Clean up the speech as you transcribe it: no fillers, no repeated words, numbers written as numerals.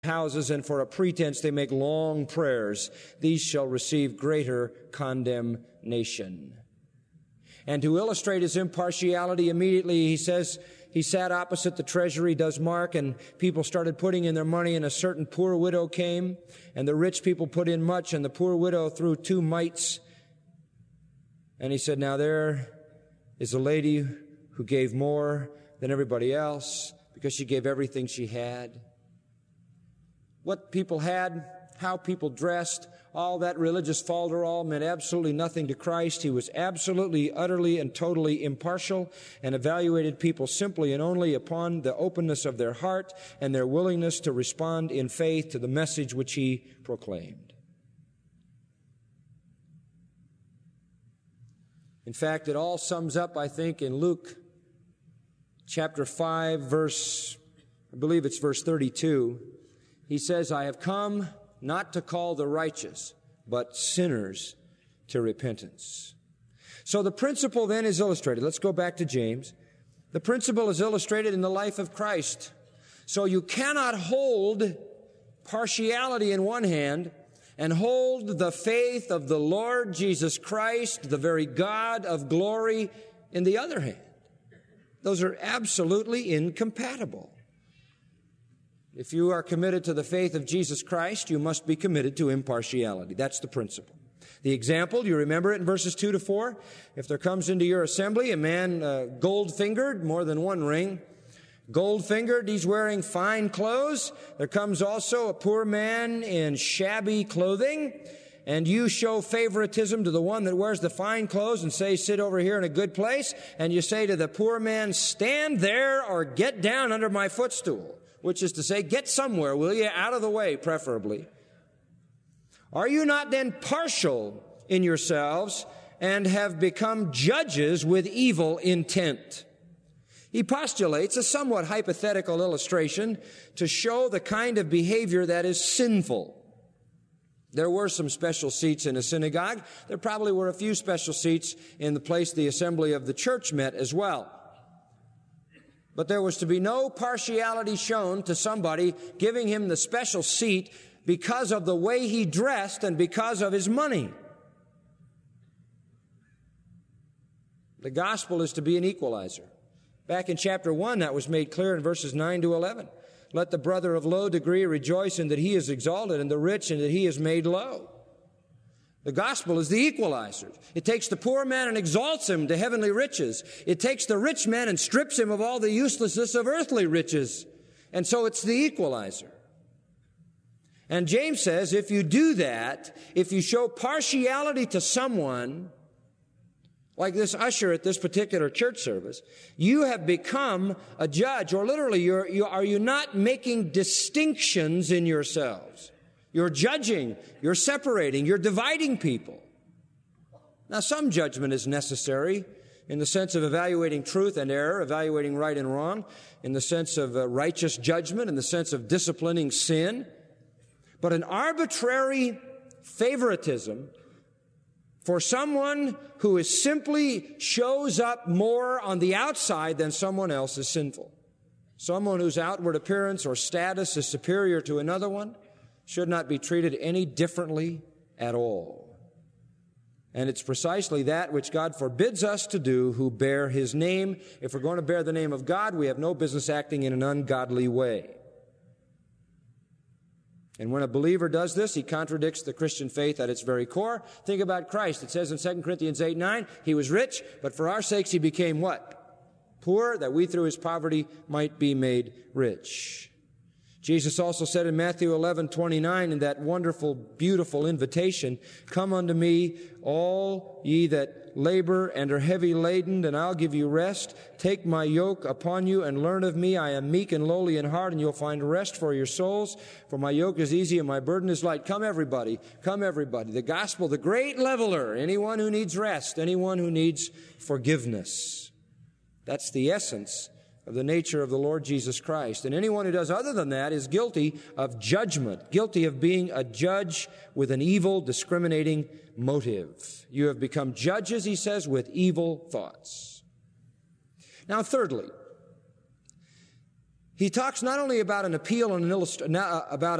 houses, and for a pretense they make long prayers. These shall receive greater condemnation. And to illustrate his impartiality, immediately he says he sat opposite the treasury, does Mark, and people started putting in their money, and a certain poor widow came, and the rich people put in much, and the poor widow threw 2 mites. And he said, now there is a lady who gave more than everybody else because she gave everything she had. What people had, how people dressed, all that religious falderall meant absolutely nothing to Christ. He was absolutely, utterly, and totally impartial and evaluated people simply and only upon the openness of their heart and their willingness to respond in faith to the message which he proclaimed. In fact, it all sums up, I think, in Luke chapter 5, verse 32. He says, I have come not to call the righteous, but sinners to repentance. So the principle then is illustrated. Let's go back to James. The principle is illustrated in the life of Christ. So you cannot hold partiality in one hand and hold the faith of the Lord Jesus Christ, the very God of glory, in the other hand. Those are absolutely incompatible. If you are committed to the faith of Jesus Christ, you must be committed to impartiality. That's the principle. The example, you remember it in verses 2 to 4? If there comes into your assembly a man gold-fingered, more than one ring, gold-fingered, he's wearing fine clothes. There comes also a poor man in shabby clothing, and you show favoritism to the one that wears the fine clothes and say, sit over here in a good place, and you say to the poor man, stand there or get down under my footstool. Which is to say, get somewhere, will you? Out of the way, preferably. Are you not then partial in yourselves and have become judges with evil intent? He postulates a somewhat hypothetical illustration to show the kind of behavior that is sinful. There were some special seats in a synagogue. There probably were a few special seats in the place the assembly of the church met as well. But there was to be no partiality shown to somebody giving him the special seat because of the way he dressed and because of his money. The gospel is to be an equalizer. Back in chapter 1, that was made clear in verses 9 to 11. Let the brother of low degree rejoice in that he is exalted, and the rich in that he is made low. The gospel is the equalizer. It takes the poor man and exalts him to heavenly riches. It takes the rich man and strips him of all the uselessness of earthly riches. And so it's the equalizer. And James says, if you do that, if you show partiality to someone, like this usher at this particular church service, you have become a judge, or literally, are you not making distinctions in yourselves? You're judging, you're separating, you're dividing people. Now, some judgment is necessary in the sense of evaluating truth and error, evaluating right and wrong, in the sense of righteous judgment, in the sense of disciplining sin. But an arbitrary favoritism for someone who is simply shows up more on the outside than someone else is sinful. Someone whose outward appearance or status is superior to another one should not be treated any differently at all. And it's precisely that which God forbids us to do who bear His name. If we're going to bear the name of God, we have no business acting in an ungodly way. And when a believer does this, he contradicts the Christian faith at its very core. Think about Christ. It says in 2 Corinthians 8:9, He was rich, but for our sakes He became what? Poor, that we through His poverty might be made rich. Jesus also said in Matthew 11:29, in that wonderful, beautiful invitation, come unto me, all ye that labor and are heavy laden, and I'll give you rest. Take my yoke upon you and learn of me. I am meek and lowly in heart, and you'll find rest for your souls. For my yoke is easy and my burden is light. Come everybody, come everybody. The gospel, the great leveler, anyone who needs rest, anyone who needs forgiveness. That's the essence of the nature of the Lord Jesus Christ. And anyone who does other than that is guilty of judgment, guilty of being a judge with an evil, discriminating motive. You have become judges, he says, with evil thoughts. Now, thirdly, he talks not only about an appeal and about